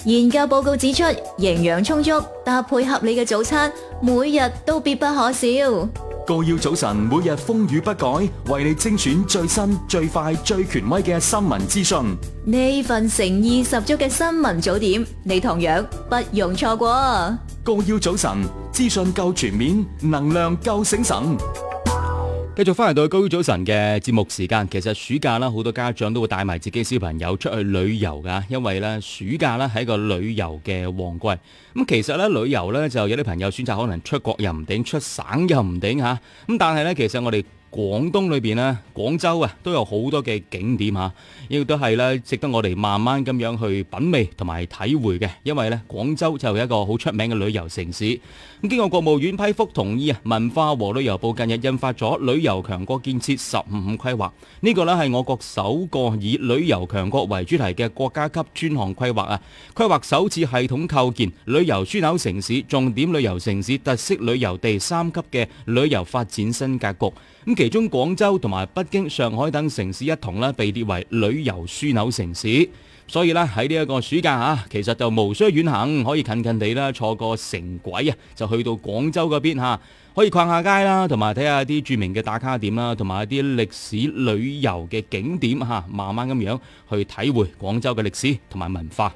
研究報告指出，營養充足、搭配合理嘅早餐，每日都必不可少。 個要早晨每日風雨不改，為你精選最新、最快、最權威嘅新聞資訊。 呢份誠意十足嘅新聞早點，你同樣不容錯過。 個要早晨，資訊夠全面，能量夠醒神。繼續翻嚟到高早晨嘅節目時間，其實暑假啦，好多家長都會帶埋自己小朋友出去旅遊噶，因為咧暑假咧係一個旅遊嘅旺季。咁其實咧旅遊咧就有啲朋友選擇可能出國又唔頂，出省又唔頂吓。咁但係咧，其實我哋廣東裏邊咧，廣州啊都有好多嘅景點吓，亦都係咧值得我哋慢慢咁樣去品味同埋體會嘅。因為咧廣州就係一個好出名嘅旅遊城市。咁經過國務院批復同意啊，文化和旅遊部近日印發咗旅遊強國建設15規劃。呢個咧係我國首個以旅遊強國為主題嘅國家級專項規劃啊。規劃首次系統構建旅遊樞紐城市、重點旅遊城市、特色旅遊地3級嘅旅遊發展新格局。咁其中廣州同埋北京、上海等城市一同咧被列為旅遊樞紐城市，所以咧喺呢一個暑假啊，其實就無需遠行，可以近近地啦坐個城軌啊，就去到廣州嗰邊嚇，可以逛下街啦，同埋睇下啲著名嘅打卡點啦，同埋一啲歷史旅遊嘅景點嚇，慢慢咁樣去體會廣州嘅歷史同埋文化。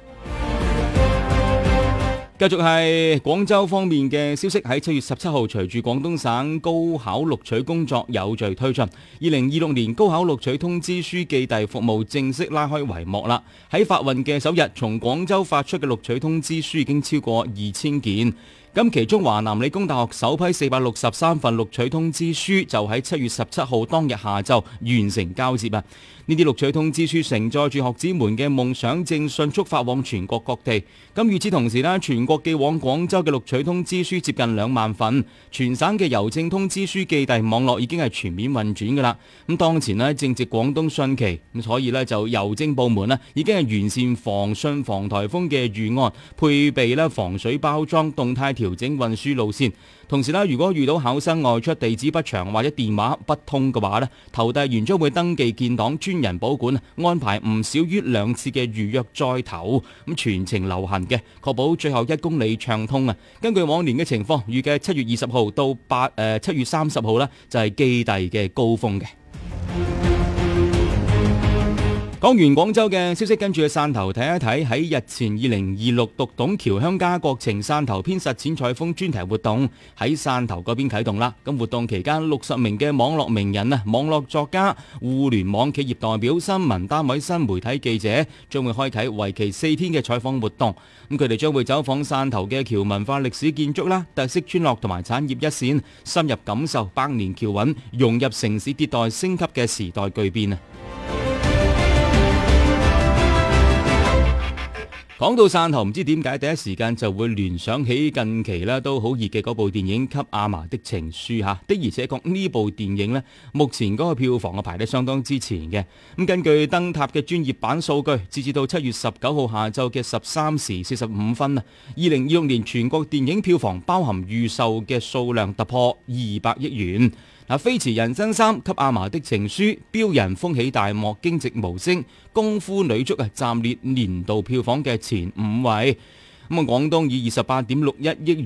繼續係廣州方面嘅消息，喺7月17號，隨住廣東省高考錄取工作有序推進，2026年高考錄取通知書寄遞服務正式拉開帷幕啦。喺發運嘅首日，從廣州發出嘅錄取通知書已經超過2000件。咁其中華南理工大學首批463份錄取通知書就喺7月17號當日下晝完成交接啊！呢啲錄取通知書承載住學子們嘅夢想，正迅速發往全國各地。咁與此同時咧，全國寄往廣州嘅錄取通知書接近2萬份，全省嘅郵政通知書寄遞網絡已經係全面運轉㗎啦。咁當前咧正值廣東汛期，咁所以咧就郵政部門咧已經係完善防汛防颱風嘅預案，配備咧防水包裝，動態調整運輸路線。同時咧，如果遇到考生外出地址不詳或者電話不通嘅話咧，投遞員將會登記建檔，專人保管，安排唔少於2次嘅預約載投，咁全程流行嘅，確保最後1公里暢通啊！根據往年嘅情況，預計7月20號到7月30號呢，就係寄遞嘅高峰嘅。講完廣州嘅消息，跟住去汕頭睇一睇，喺日前2026讀懂僑鄉家國情汕頭篇實踐採風專題活動喺汕頭嗰邊啟動啦。咁活動期間，60名嘅網絡名人啊、網絡作家、互聯網企業代表、新聞單位、新媒體記者將會開啟為期4天嘅採訪活動。咁佢哋將會走訪汕頭嘅僑文化歷史建築啦、特色村落同埋產業一線，深入感受百年僑韻融入城市迭代升級嘅時代巨變啊！講到汕頭，唔知點解第一時間就會聯想起近期咧都好熱嘅嗰部電影《給阿嫲的情書》嚇，的而且確呢部電影呢，目前嗰個票房嘅排得相當之前嘅。咁根據燈塔嘅專業版數據，截至到7月19號下晝嘅13時45分啊，2026年全國電影票房包含預售嘅數量突破200億元。飛馳人生3、給阿嫲的情書、飆人風起大幕、驚蟄無聲、功夫女足暫列年度票房嘅前5位。咁廣東以28.61億